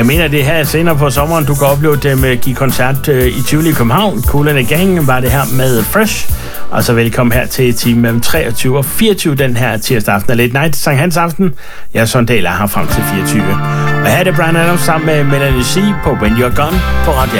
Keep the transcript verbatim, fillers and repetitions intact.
Jeg mener, det her senere på sommeren, du kan opleve dem give koncert i Tivoli i København. Kool and the Gang var det her med Fresh. Og så velkommen her til time mellem treogtyve og fireogtyve den her tirsdag aften af Late Night Sankt Hans aften. Jeg er Sondal er her frem til fireogtyve. Og her er det Bryan Adams sammen med Melanie C på When You're Gone på Radio